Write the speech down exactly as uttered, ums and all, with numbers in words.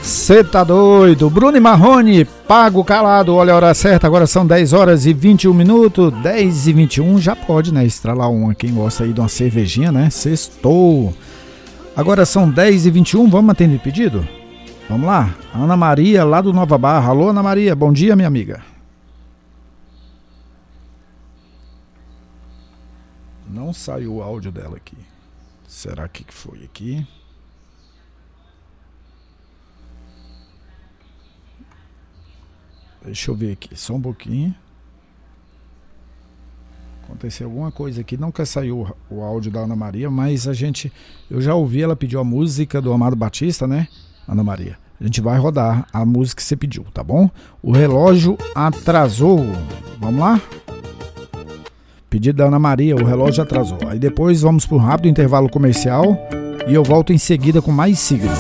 Cê tá doido? Bruno e Marrone, Pago Calado. Olha a hora certa, agora são dez horas e vinte e um minutos. dez e vinte e um, já pode, né? Estralar uma. Quem gosta aí de uma cervejinha, né? Sextou. Agora são dez e vinte e um, vamos atender pedido? Vamos lá. Ana Maria, lá do Nova Barra. Alô, Ana Maria, bom dia, minha amiga. Não saiu o áudio dela aqui. Será que foi aqui? Deixa eu ver aqui, só um pouquinho. Aconteceu alguma coisa aqui, não quer sair o, o áudio da Ana Maria, mas a gente, eu já ouvi, ela pediu a música do Amado Batista, né, Ana Maria? A gente vai rodar a música que você pediu, tá bom? O relógio atrasou. Vamos lá? Pedido da Ana Maria, o relógio atrasou. Aí depois vamos para um rápido intervalo comercial e eu volto em seguida com mais siglas.